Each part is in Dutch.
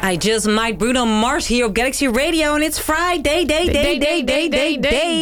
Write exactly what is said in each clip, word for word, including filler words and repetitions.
I Just Might, Bruno Mars hier op Galaxy Radio. En it's Friday, day, day, day, day, day, day,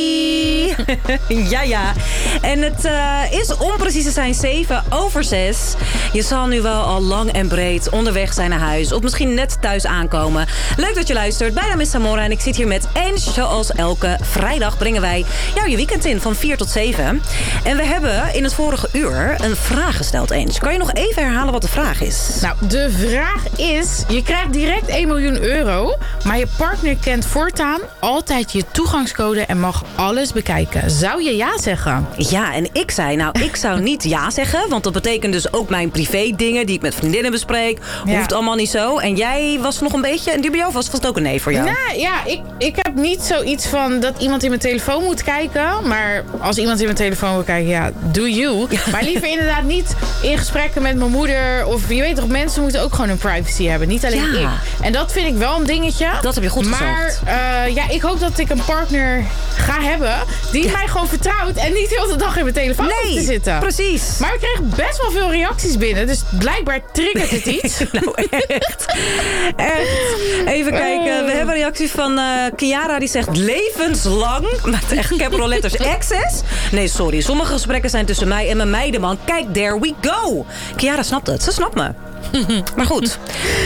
day. Ja, ja. En het uh, is om precies te zijn zeven over zes. Je zal nu wel al lang en breed onderweg zijn naar huis. Of misschien net thuis aankomen. Leuk dat je luistert. Bijna is Samora en ik zit hier met Ange. Zoals elke vrijdag brengen wij jou je weekend in van vier tot zeven. En we hebben in het vorige uur een vraag gesteld, Ange. Kan je nog even herhalen wat de vraag is? Nou, de vraag is... Je krijgt direct één miljoen euro... maar je partner kent voortaan altijd je toegangscode... en mag alles bekijken. Zou je ja zeggen? Ja, en ik zei, nou, ik zou niet ja zeggen... want dat betekent dus ook mijn privé dingen... die ik met vriendinnen bespreek. Ja. Hoeft allemaal niet zo. En jij was nog een beetje een dubio of was het ook een nee voor jou? Nou, ja, ik, ik heb niet zoiets van... dat iemand in mijn telefoon moet kijken. Maar als iemand in mijn telefoon wil kijken, ja, do you. Maar liever inderdaad niet in gesprekken met mijn moeder... of je weet toch, mensen moeten ook gewoon een privacy hebben. Niet alleen ja. ik. En dat vind ik wel een dingetje. Dat heb je goed maar, gezegd. Maar uh, ja, ik hoop dat ik een partner ga hebben... die ja. mij gewoon vertrouwt en niet heel de dag in mijn telefoon nee, hoeft te zitten. Precies. Maar we kregen best wel veel reacties binnen. Dus blijkbaar triggert het iets. Nou, echt. Echt. Even kijken. We hebben een reactie van uh, Chiara. Die zegt levenslang. Met echt capital letters access. Nee, sorry. Sommige gesprekken zijn tussen mij en mijn meidenman. Kijk, there we go. Chiara snapt het. Ze snapt me. Maar goed.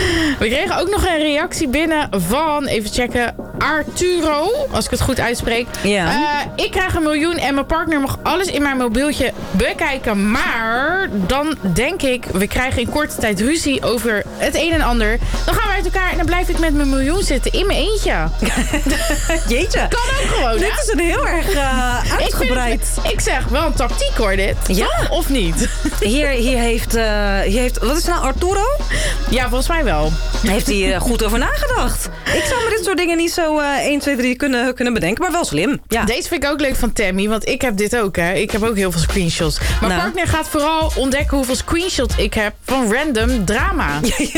We kregen ook nog een reactie binnen van, even checken, Arturo, als ik het goed uitspreek. Ja. Uh, ik krijg een miljoen en mijn partner mag alles in mijn mobieltje bekijken. Maar dan denk ik, we krijgen in korte tijd ruzie over het een en ander. Dan gaan we uit elkaar en dan blijf ik met mijn miljoen zitten in mijn eentje. Jeetje. Kan ook gewoon, hè? Dit is een heel erg uh, uitgebreid. Ik, het, ik zeg, wel een tactiek hoor dit. Ja. Toch? Of niet? Hier, hier, heeft, uh, hier heeft, wat is het nou, Arturo? Ja, volgens mij wel. Heeft hij uh, goed over nagedacht. Ik zou me dit soort dingen niet zo uh, één, twee, drie kunnen, kunnen bedenken, maar wel slim. Ja. Deze vind ik ook leuk van Tammy, want ik heb dit ook, hè. Ik heb ook heel veel screenshots. Mijn nou. partner gaat vooral ontdekken hoeveel screenshots ik heb van random drama.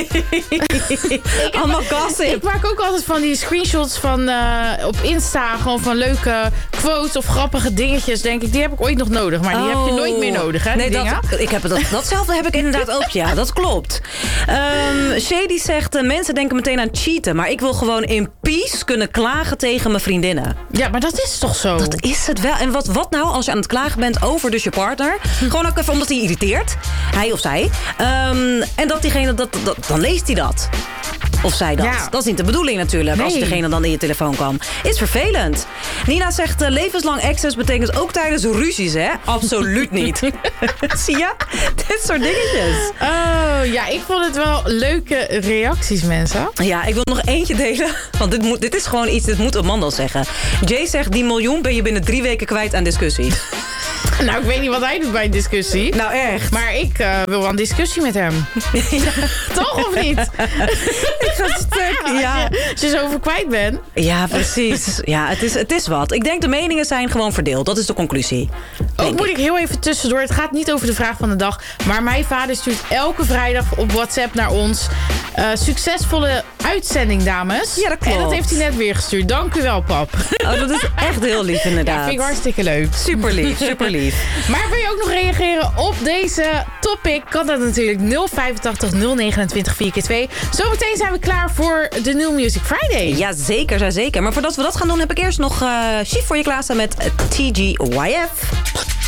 Allemaal gossip. Ik maak ook altijd van die screenshots van uh, op Insta, gewoon van leuke quotes of grappige dingetjes, denk ik. Die heb ik ooit nog nodig, maar die oh. heb je nooit meer nodig, hè, nee, die dat, ik heb dat, datzelfde heb ik inderdaad ook, ja. Dat klopt. Um, Shady zegt, uh, mensen denken meteen aan cheaten, maar ik wil gewoon in peace kunnen klagen tegen mijn vriendinnen. Ja, maar dat is toch zo? Dat is het wel. En wat, wat nou als je aan het klagen bent over dus je partner? Hm. Gewoon ook even omdat hij irriteert. Hij of zij. Um, en dat diegene, dat, dat, dan leest hij dat. Of zij dat. Ja. Dat is niet de bedoeling natuurlijk. Nee. Als degene dan in je telefoon kwam. Is vervelend. Nina zegt, uh, levenslang access betekent ook tijdens ruzies, hè? Absoluut niet. Zie je? Dit soort dingetjes. Oh, ja, ik vond het wel leuke reacties, mensen. Ja, ik wil nog eentje delen. Want dit, moet, dit is gewoon iets, dit moet een man dan zeggen. Jay zegt, die miljoen ben je binnen drie weken kwijt aan discussie. Nou, ik weet niet wat hij doet bij een discussie. Nou, echt. Maar ik uh, wil wel een discussie met hem. Ja. Toch of niet? Ik ga stuk, ja. Als je, als je zoveel kwijt bent. Ja, precies. Ja, het is, het is wat. Ik denk de meningen zijn gewoon verdeeld. Dat is de conclusie. Ook moet ik heel even tussendoor. Het gaat niet over de vraag van de dag. Maar mijn vader stuurt elke vrijdag op WhatsApp naar ons. Uh, succesvolle uitzending, dames. Ja, dat klopt. En dat heeft hij net weer gestuurd. Dank u wel, pap. Oh, dat is echt heel lief, inderdaad. Ja, vind ik hartstikke leuk. Super lief, super lief. Maar wil je ook nog reageren op deze topic? Kan dat natuurlijk nul vijfentachtig nul negenentwintig vier keer twee. Zometeen zijn we klaar voor de New Music Friday. Ja, zeker, zeker. Maar voordat we dat gaan doen, heb ik eerst nog uh, Chief voor je klaarstaan met T G Y F.